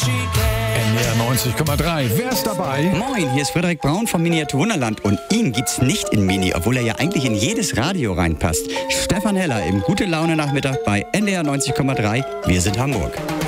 NDR 90,3. Wer ist dabei? Moin, hier ist Frederik Braun vom Miniatur Wunderland und ihn gibt's nicht in Mini, obwohl er ja eigentlich in jedes Radio reinpasst. Stefan Heller im Gute Laune Nachmittag bei NDR 90,3. Wir sind Hamburg.